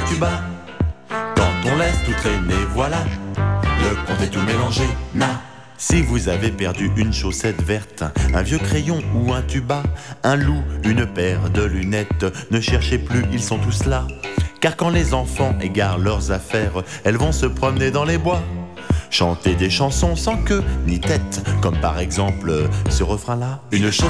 tuba. Quand on laisse tout traîner, voilà, le compte est tout mélangé, na. Si vous avez perdu une chaussette verte, un vieux crayon ou un tuba, un loup, une paire de lunettes, ne cherchez plus, ils sont tous là. Car quand les enfants égarent leurs affaires, elles vont se promener dans les bois, chanter des chansons sans queue ni tête, comme par exemple ce refrain-là. Une chaussette